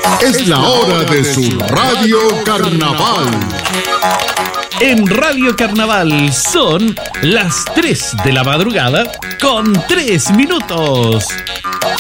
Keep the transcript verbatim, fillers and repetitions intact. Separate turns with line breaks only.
Es la hora de su Radio Carnaval.
En Radio Carnaval son las tres de la madrugada con tres minutos.